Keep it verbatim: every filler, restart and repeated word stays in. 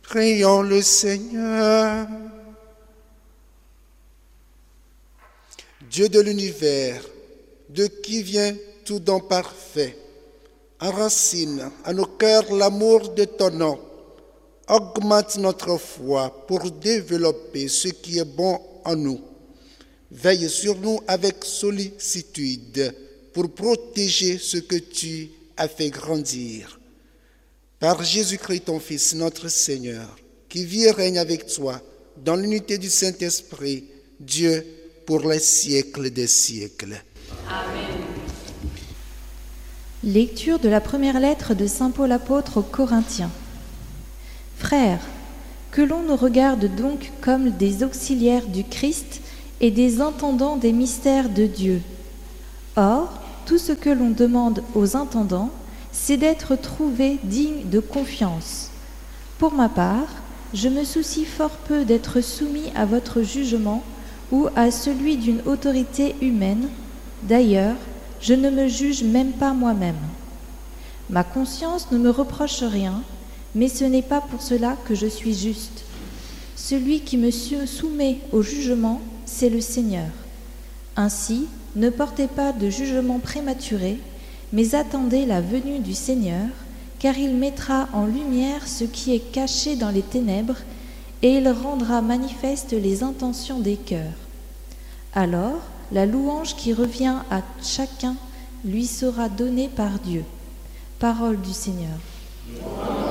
Prions le Seigneur. Dieu de l'univers, de qui vient tout don parfait, enracine à nos cœurs l'amour de ton nom, augmente notre foi pour développer ce qui est bon en nous. Veille sur nous avec sollicitude pour protéger ce que tu as fait grandir. Par Jésus-Christ, ton Fils, notre Seigneur, qui vit et règne avec toi dans l'unité du Saint-Esprit, Dieu, pour les siècles des siècles. Amen. Lecture de la première lettre de saint Paul apôtre aux Corinthiens. Frères, que l'on nous regarde donc comme des auxiliaires du Christ et des intendants des mystères de Dieu. Or, tout ce que l'on demande aux intendants, c'est d'être trouvés dignes de confiance. Pour ma part, je me soucie fort peu d'être soumis à votre jugement ou à celui d'une autorité humaine. D'ailleurs, je ne me juge même pas moi-même. Ma conscience ne me reproche rien, mais ce n'est pas pour cela que je suis juste. Celui qui me soumet au jugement, c'est le Seigneur. Ainsi, ne portez pas de jugement prématuré, mais attendez la venue du Seigneur, car il mettra en lumière ce qui est caché dans les ténèbres, et il rendra manifeste les intentions des cœurs. Alors, la louange qui revient à chacun lui sera donnée par Dieu. Parole du Seigneur.